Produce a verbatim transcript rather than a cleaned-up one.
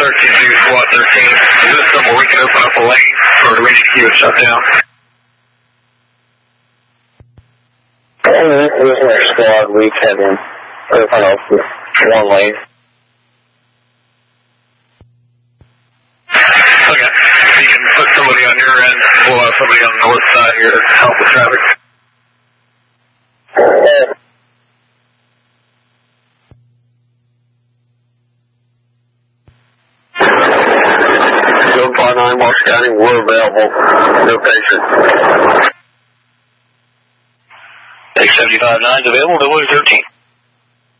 thirteen two, SWAT thirteen. Is this somewhere we can open up a lane, or do we need to keep it shut down? This is our squad. We can open up one lane. Okay. You can put somebody on your end, we'll have somebody on the north side here to help with traffic. Uh, Zone five nine, Marsh County, we're available. No patient. X seven five nine is available, Double thirteen.